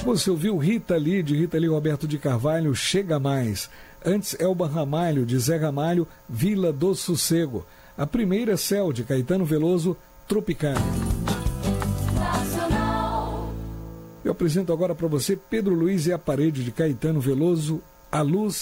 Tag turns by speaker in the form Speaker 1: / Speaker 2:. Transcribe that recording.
Speaker 1: Você ouviu Rita Lee, de Rita Lee Roberto de Carvalho, Chega Mais. Antes, Elba Ramalho, de Zé Ramalho, Vila do Sossego. A primeira, Céu, de Caetano Veloso, Tropicália. Eu apresento agora para você Pedro Luiz e a Parede, de Caetano Veloso, A Luz